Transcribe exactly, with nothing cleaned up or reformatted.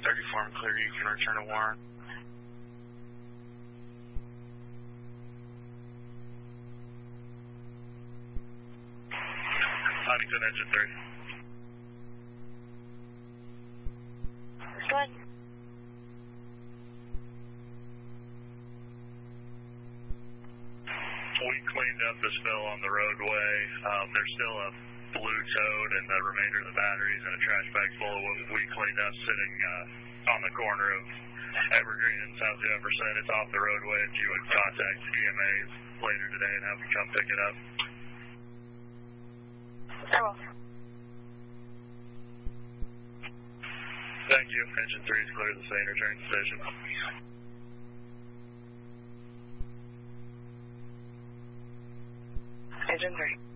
thirty-four and clear, you can return to Warren. Huntington, engine three. Good. We cleaned up the spill on the roadway. Um, there's still a blue toad and the remainder of the batteries and a trash bag full of what we cleaned up sitting uh, on the corner of Evergreen and South Jefferson. It's off the roadway. If you would contact G M A later today and have them come pick it up. I will. Thank you. Engine three is clear to the Saint return station. Engine three.